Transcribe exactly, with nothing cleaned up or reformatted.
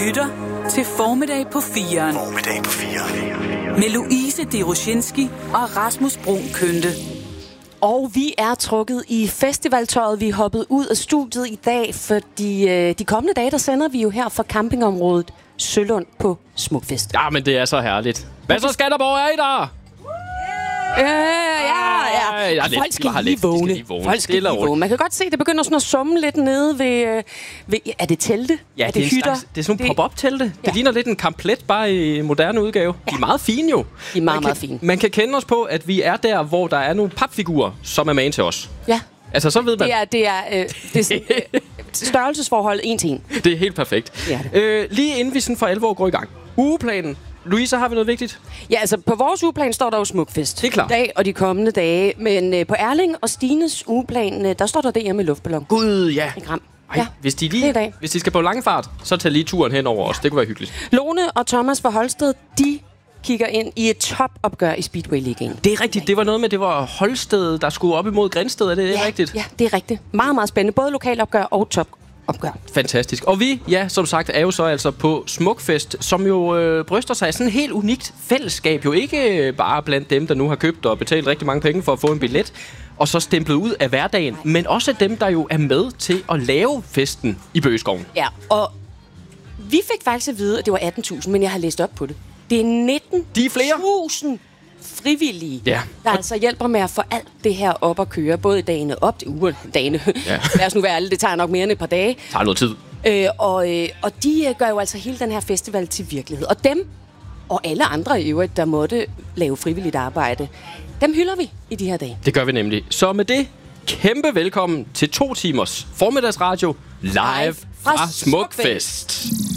lytter til Formiddag på fireren. Formiddag på fireren. Med Louise Deroshinski og Rasmus Brun Kønte. Og vi er trukket i festivaltøjet. Vi er hoppet ud af studiet i dag, fordi øh, de kommende dage, der sender vi jo her fra campingområdet Sølund på Smukfest. Ja, men det er så herligt. Hvad så, Skanderborg, er I der? Øh, ja, ja. ja Folk skal lige vågne. lige vågne. Folk skal lige vågne. Man kan godt se, det begynder sådan at summe lidt nede ved... Øh, ved er det telte? Ja, er det, det, er hytter? slags, det er sådan nogle det... pop-up-telte. Det Ja. ligner lidt en kamplet, bare i en moderne udgave. Ja. De er meget fine jo. De er meget, man meget kan, fine. Man kan kende os på, at vi er der, hvor der er nogle papfigurer, som er magen til os. Ja. Altså, så ved man... Det er, det er, øh, det er sådan, øh, størrelsesforhold en til en. Det er helt perfekt. Det er det. Øh, lige inden vi sådan for alvor går i gang. Ugeplanen. Louise, har vi noget vigtigt? Ja, altså på vores ugeplan står der jo Smukfest. Det er klart. I dag og de kommende dage. Men øh, på Erling og Stines ugeplan, øh, der står der D M med luftballon. Gud, ja. I Gram. Ej, Ja, hvis, de det er i lige, dag. hvis de skal på langfart, så tag lige turen hen over os. Det kunne være hyggeligt. Lone og Thomas fra Holsted, de kigger ind i et topopgør i Speedway Ligaen. Det er rigtigt. Det var noget med, det var Holsted, der skulle op imod Grindsted. Er det ja, rigtigt? Ja, det er rigtigt. Meget, meget spændende. Både lokalopgør og topopgør. Fantastisk. Og vi, ja, som sagt, er jo så altså på Smukfest, som jo øh, bryster sig af sådan et helt unikt fællesskab. Jo ikke øh, bare blandt dem, der nu har købt og betalt rigtig mange penge for at få en billet, og så stemplet ud af hverdagen, men også dem, der jo er med til at lave festen i Bøgeskoven. Ja, og vi fik faktisk at vide, at det var atten tusind, men jeg har læst op på det. Det er nitten De er flere. tusind frivillige, Ja. der altså hjælper med at få alt det her op at køre. Både dagene op til uger, dagene. Ja. Lad os nu være ærlige, det tager nok mere end et par dage. Det tager noget tid. Øh, og, øh, og de øh, gør jo altså hele den her festival til virkelighed. Og dem, og alle andre i øvrigt, der måtte lave frivilligt arbejde, dem hylder vi i de her dage. Det gør vi nemlig. Så med det, kæmpe velkommen til to timers formiddagsradio live fra Smukfest.